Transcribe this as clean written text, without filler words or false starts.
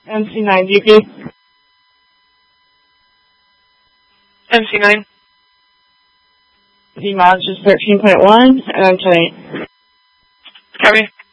MC9 DP. MC9. D-Mod is 13.1, and I'm 10. Copy.